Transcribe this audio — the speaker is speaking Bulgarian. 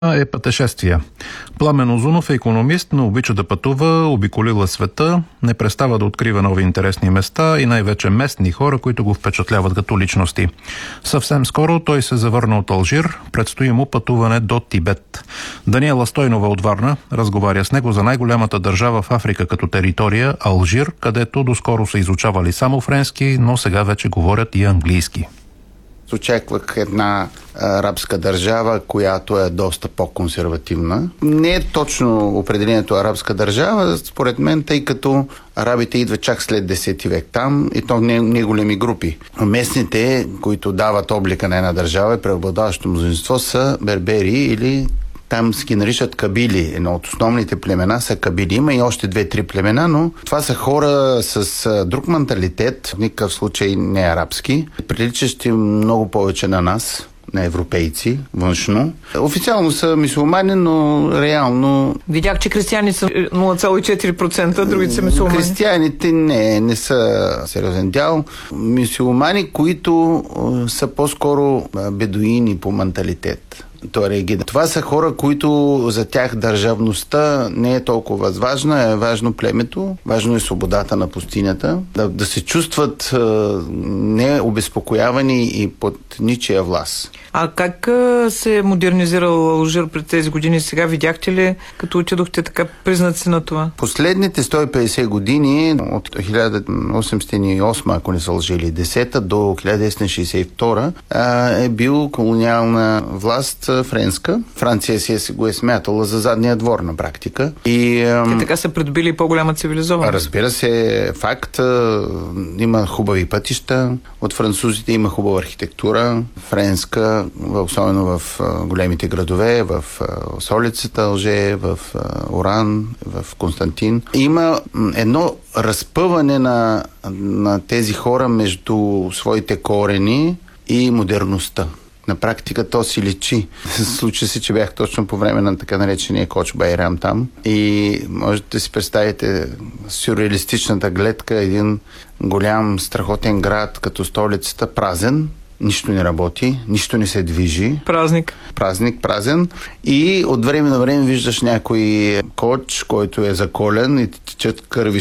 Е пътешествия. Пламен Узунов е икономист, но обича да пътува, обиколила света, не престава да открива нови интересни места и най-вече местни хора, които го впечатляват като личности. Съвсем скоро той се завърна от Алжир, предстои му пътуване до Тибет. Даниела Стойнова от Варна разговаря с него за най-голямата държава в Африка като територия – Алжир, където доскоро са изучавали само френски, но сега вече говорят и английски. Очаквах една арабска държава, която е доста по-консервативна. Не е точно определението арабска държава, според мен, тъй като арабите идват чак след 10 век там и то не големи групи. Местните, които дават облика на една държава и преобладаващото мнозинство са бербери или там ги наричат кабили. Едно от основните племена са кабили. Има и още 2-3 племена, но това са хора с друг менталитет, в никакъв случай не арабски, приличащи много повече на нас, на европейци, външно. Официално са мюсюлмани, но реално... Видях, че християни са 0,4%, другите са мюсюлмани. Християните не са сериозен дял. Мюсюлмани, които са по-скоро бедуини по менталитет. Това са хора, които за тях държавността не е толкова важна, е важно племето, важно е свободата на пустинята, да се чувстват необезпокоявани и под ничия власт. А как се е модернизирал Алжир през тези години? Сега видяхте ли, като отидохте, така признаци на това? Последните 150 години, от 1808, ако не са лъжили, 10 до 1962, е бил колониална власт френска. Франция си го е смятала за задния двор на практика. И така са придобили по-голяма цивилизованост. Разбира се, факт. Има хубави пътища. От французите има хубава архитектура, френска, особено в големите градове, в столицата Алжир, в Оран, в Константин. Има едно разпъване на тези хора между своите корени и модерността. На практика то си личи. Случи се, че бях точно по време на така наречения Коч Байрам там и можете да си представите сюрреалистичната гледка, един голям страхотен град като столицата, празен, нищо не работи, нищо не се движи. Празен. И от време на време виждаш някой коч, който е заколен и течат кърви